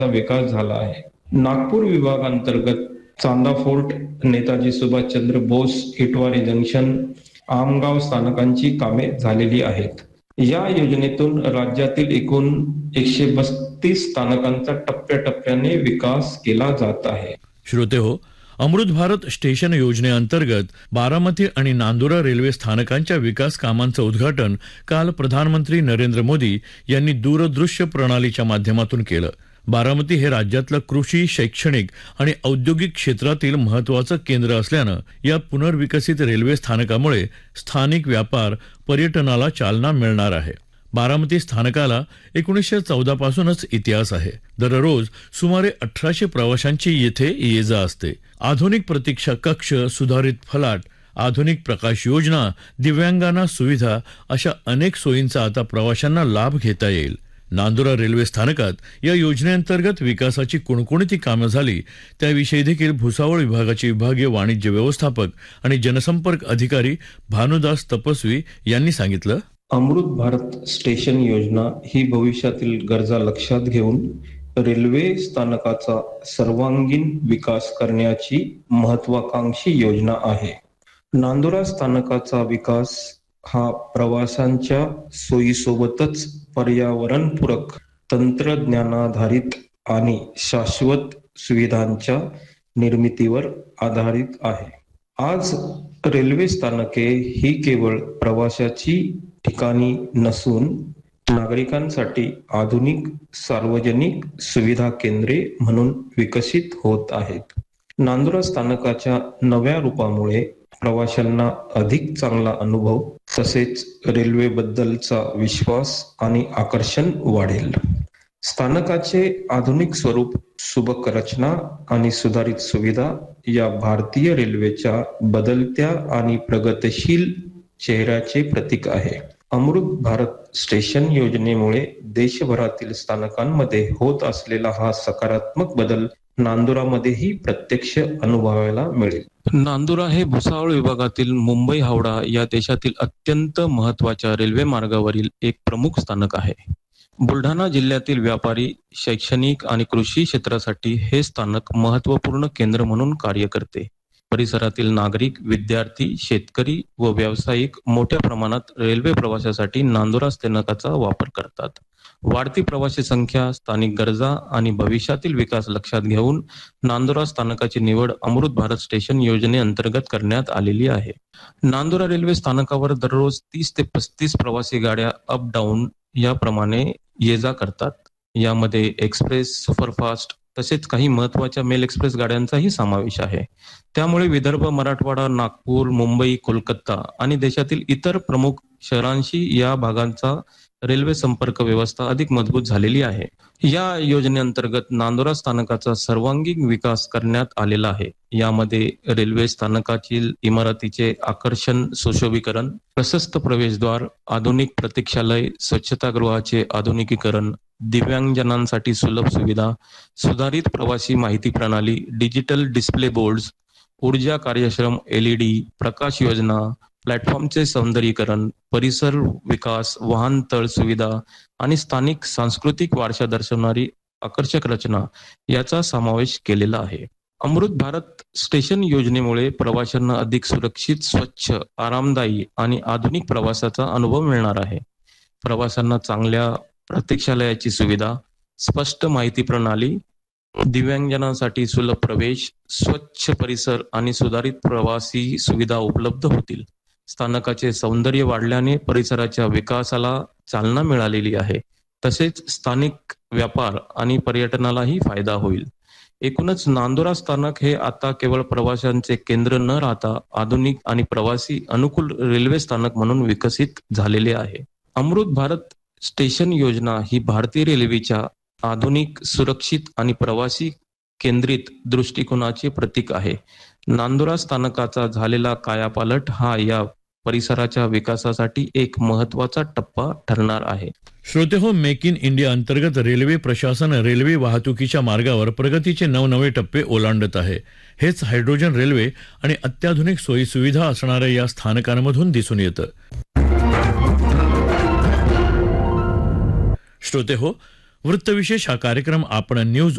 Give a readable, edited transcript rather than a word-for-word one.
विकास झाला आहे. नागपूर विभागांतर्गत चांदा फोर्ट, नेताजी सुभाषचंद्र बोस इटवारी जंक्शन, आमगाव स्थानकांची कामे झालेली आहेत. या योजनेतून राज्यातील एकूण 132 स्थानकांचा टप्प्याटप्प्याने विकास केला जात आहे. श्रोते हो, अमृत भारत स्टेशन योजनेअंतर्गत बारामती आणि नांदुरा रेल्वे स्थानकांच्या विकास कामांचं उद्घाटन काल प्रधानमंत्री नरेंद्र मोदी यांनी दूरदृश्य प्रणालीच्या माध्यमातून केलं. बारामती हे राज्यातलं कृषी, शैक्षणिक आणि औद्योगिक क्षेत्रातील महत्त्वाचं केंद्र असल्यानं या पुनर्विकसित रेल्वे स्थानकामुळे स्थानिक व्यापार, पर्यटनाला चालना मिळणार आहे. बारामती स्थानकाला 1914 पासूनच इतिहास आहे. दररोज सुमारे 1800 प्रवाशांची येथे ये-जा असते. आधुनिक प्रतीक्षा कक्ष, सुधारित फलाट, आधुनिक प्रकाश योजना, दिव्यांगांना सुविधा अशा अनेक सोयींचा आता प्रवाशांना लाभ घेता येईल. नांदुरा रेल्वे स्थानकात या योजनेअंतर्गत विकासाची कोणकोणती कामं झाली त्याविषयी देखील भुसावळ विभागाचे विभागीय वाणिज्य व्यवस्थापक आणि जनसंपर्क अधिकारी भानुदास तपस्वी यांनी सांगितलं. अमृत भारत स्टेशन योजना ही भविष्यातील गरजा लक्षात घेऊन रेल्वे स्थानकाचा सर्वांगीण विकास करण्याची महत्वाकांक्षी योजना आहे. नांदुरा स्थानकाचा विकास हा प्रवाशांच्या सोयीसोबतच पर्यावरणपूरक, तंत्रज्ञानाधारित आणि शाश्वत सुविधांच्या निर्मितीवर आधारित आहे. आज रेल्वे स्थानके ही केवळ प्रवाशाची ठिकाणी नसून नागरिकांसाठी आधुनिक सार्वजनिक सुविधा केंद्रे म्हणून विकसित होत आहेत. नांदुरा स्थानकाच्या नव्या रूपामुळे प्रवाशांना अधिक चांगला अनुभव तसेच रेल्वेबद्दलचा विश्वास आणि आकर्षण वाढेल. स्थानकाचे आधुनिक स्वरूप, सुबक रचना आणि सुधारित सुविधा या भारतीय रेल्वेच्या बदलत्या आणि प्रगतिशील चेहऱ्याचे प्रतीक आहे. अमृत भारत स्टेशन योजनेमुळे देशभरातील स्थानकांमध्ये होत असलेला हा सकारात्मक बदल नांदुरामध्येही प्रत्यक्ष अनुभवायला मिळेल. नांदुरा हे भुसावळ विभागातील मुंबई हावडा या देशातील अत्यंत महत्वाच्या रेल्वे मार्गावरील एक प्रमुख स्थानक आहे. बुलढाणा जिल्ह्यातील व्यापारी, शैक्षणिक आणि कृषी क्षेत्रासाठी हे स्थानक महत्वपूर्ण केंद्र म्हणून कार्य करते. परिसरातील नागरिक, विद्यार्थी, शेतकरी व व्यावसायिक मोठ्या प्रमाणात रेल्वे प्रवासासाठी नांदुरा स्थानकाचा वापर करतात. वाढती प्रवासी संख्या, स्थानिक गरजा आणि भविष्यातील विकास लक्षात घेऊन नांदुरा स्थानकाची निवड अमृत भारत स्टेशन योजनेअंतर्गत करण्यात आलेली आहे. नांदुरा रेल्वे स्थानकावर दररोज 30 ते 35 प्रवासी गाड्या अप डाऊन याप्रमाणे ये-जा करतात. यामध्ये एक्सप्रेस, सुपरफास्ट तसेच काही महत्वाच्या मेल एक्सप्रेस गाड्यांचाही समावेश आहे. त्यामुळे विदर्भ, मराठवाडा, नागपूर, मुंबई, कोलकाता आणि देशातील इतर प्रमुख शहरांशी या भागांचा रेल्वे संपर्क व्यवस्था अधिक मजबूत झालेली आहे. या योजनेअंतर्गत नांदुरा स्थानकाचा सर्वांगीण विकास करण्यात आलेला आहे. यामध्ये रेल्वे स्थानकातील इमारतीचे आकर्षण सुशोभीकरण, प्रशस्त प्रवेशद्वार, आधुनिक प्रतीक्षालय, स्वच्छतागृहाचे आधुनिकीकरण, दिव्यांगजनांसाठी सुलभ सुविधा, सुधारित प्रवासी माहिती प्रणाली, डिजिटल डिस्प्ले बोर्ड्स, ऊर्जा कार्यक्षम LED, प्रकाश योजना, प्लॅटफॉर्मचे सौंदर्यीकरण, परिसर विकास, वाहनतळ सुविधा आणि स्थानिक सांस्कृतिक वारसा दर्शवणारी आकर्षक रचना याचा समावेश केलेला आहे. अमृत भारत स्टेशन योजनेमुळे प्रवाशांना अधिक सुरक्षित, स्वच्छ, आरामदायी आणि आधुनिक प्रवासाचा अनुभव मिळणार आहे. प्रवाशांना चांगल्या प्रतीक्षालयाची सुविधा, स्पष्ट माहिती प्रणाली, दिव्यांगजनांसाठी सुलभ प्रवेश, स्वच्छ परिसर आणि सुधारित प्रवासी सुविधा उपलब्ध होतील. स्थानकाचे सौंदर्य वाढल्याने परिसराच्या विकासाला चालना मिळालेली आहे. तसेच स्थानिक व्यापार आणि पर्यटनालाही फायदा होईल. एकूणच नांदुरा स्थानक हे आता केवळ प्रवाशांचे केंद्र न राहता आधुनिक आणि प्रवासी अनुकूल रेल्वे स्थानक म्हणून विकसित झालेले आहे. अमृत भारत स्टेशन योजना ही भारतीय रेल्वेच्या आधुनिक, सुरक्षित आणि प्रवासी केंद्रित दृष्टिकोनाचे प्रतीक आहे. नांदुरा स्थानकाचा झालेला कायापालट हा या परिसराच्या विकासासाठी एक महत्वाचा टप्पा ठरणार आहे. श्रोते हो, मेक इन इंडिया अंतर्गत रेल्वे प्रशासन रेल्वे वाहतुकीच्या मार्गावर प्रगतीचे नवनवे टप्पे ओलांडत आहे. हेच हायड्रोजन रेल्वे आणि अत्याधुनिक सोयीसुविधा असणाऱ्या या स्थानकांमधून दिसून येतं. श्रोते हो, वृत्तविशेष हा कार्यक्रम आपण न्यूज